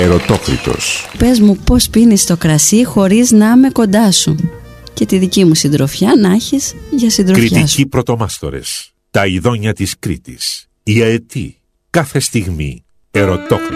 Ερωτόκριτος. Πες μου πώς πίνεις το κρασί χωρίς να είμαι κοντά σου. Και τη δική μου συντροφιά να έχεις για συντροφιά σου. Κριτικοί πρωτομάστορες. Τα ειδόνια της Κρήτης. Η αετή. Κάθε στιγμή. Ερωτόκριτος.